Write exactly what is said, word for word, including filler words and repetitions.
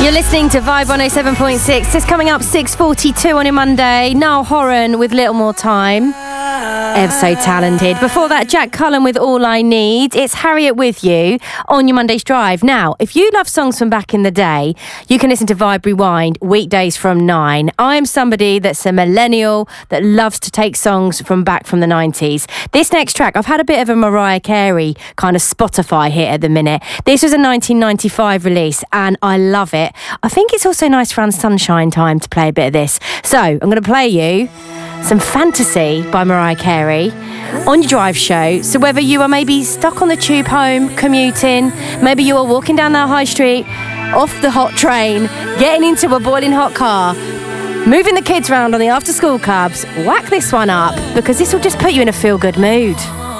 You're listening to Vibe one oh seven point six. Just coming up six forty-two on a Monday. Niall Horan with Little More Time. Ever so talented. Before that, Jack Cullen with All I Need. It's Harriet with you on your Monday's Drive. Now, if you love songs from back in the day, you can listen to Vibe Rewind weekdays from nine. I'm somebody that's a millennial that loves to take songs from back from the nineties. This next track, I've had a bit of a Mariah Carey kind of Spotify hit at the minute. This was a nineteen ninety-five release and I love it. I think it's also nice around sunshine time to play a bit of this. So, I'm going to play you some Fantasy by Mariah Carey on your drive show. So whether you are maybe stuck on the tube home, commuting, maybe you are walking down that high street, off the hot train, getting into a boiling hot car, moving the kids around on the after school clubs, whack this one up because this will just put you in a feel-good mood.